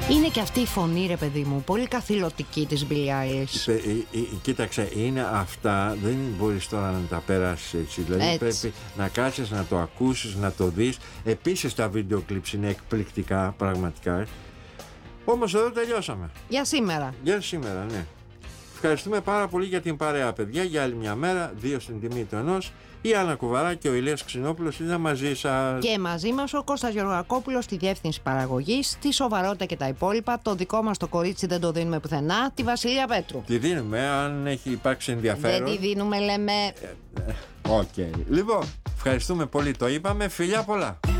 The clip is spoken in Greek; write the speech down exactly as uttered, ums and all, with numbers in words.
Είναι και αυτή η φωνή, ρε παιδί μου, πολύ καθηλωτική της Billie Eilish. Ε, ε, ε, κοίταξε, είναι αυτά, δεν μπορείς τώρα να τα πέρασεις έτσι. Δηλαδή Έτσι. πρέπει να κάτσεις, να το ακούσεις, να το δεις. Επίσης τα βίντεο κλιπς είναι εκπληκτικά, πραγματικά. Όμως εδώ τελειώσαμε. Για σήμερα. Για σήμερα, ναι. Ευχαριστούμε πάρα πολύ για την παρέα, παιδιά. Για άλλη μια μέρα, δύο στην τιμή του ενός. Η Άννα Κουβαρά και ο Ηλίας Ξινόπουλος είναι μαζί σας. Και μαζί μας ο Κώστας Γεωργακόπουλος στη διεύθυνση παραγωγής, τη σοβαρότητα και τα υπόλοιπα. Το δικό μας το κορίτσι δεν το δίνουμε πουθενά. Τη Βασιλεία Πέτρου. Τη δίνουμε, αν έχει υπάρξει ενδιαφέρον. Δεν τη δίνουμε, λέμε. Οκ. Okay. Λοιπόν, ευχαριστούμε πολύ. Το είπαμε. Φιλιά πολλά.